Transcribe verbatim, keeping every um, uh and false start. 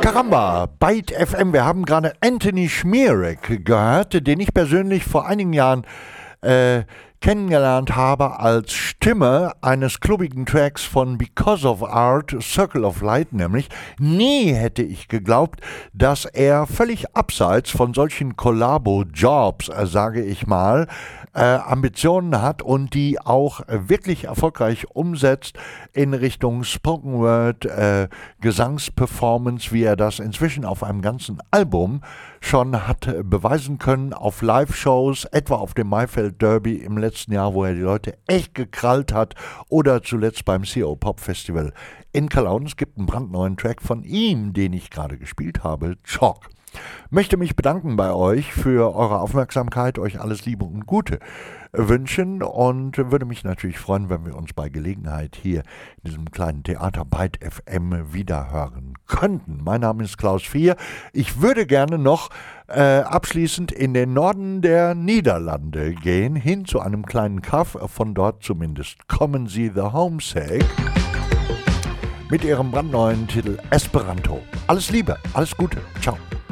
Caramba, Byte F M. Wir haben gerade Anthony Schmierek gehört, den ich persönlich vor einigen Jahren äh, kennengelernt habe als Stimme eines klubbigen Tracks von Because of Art, Circle of Light nämlich. Nie hätte ich geglaubt, dass er völlig abseits von solchen Collabo-Jobs, äh, sage ich mal, äh, Ambitionen hat und die auch äh, wirklich erfolgreich umsetzt in Richtung Spoken Word, äh, Gesangsperformance, wie er das inzwischen auf einem ganzen Album schon hat äh, beweisen können, auf Live-Shows, etwa auf dem Maifeld Derby im letzten Jahr, wo er die Leute echt gekrallt hat, oder zuletzt beim C O Pop Festival in Cologne. Es gibt einen brandneuen Track von ihm, den ich gerade gespielt habe, Chalk. Möchte mich bedanken bei euch für eure Aufmerksamkeit, euch alles Liebe und Gute wünschen und würde mich natürlich freuen, wenn wir uns bei Gelegenheit hier in diesem kleinen Theater Byte F M wiederhören könnten. Mein Name ist Klaus Vier. Ich würde gerne noch äh, abschließend in den Norden der Niederlande gehen, hin zu einem kleinen Kaff. Von dort zumindest kommen sie, The Homesick, mit ihrem brandneuen Titel Esperanto. Alles Liebe, alles Gute. Ciao.